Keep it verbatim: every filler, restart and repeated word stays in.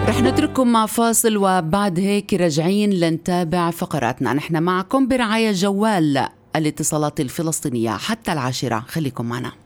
رح نترككم مع فاصل وبعد هيك راجعين لنتابع فقراتنا. نحن معكم برعاية جوال الاتصالات الفلسطينية حتى العاشرة، خليكم معنا.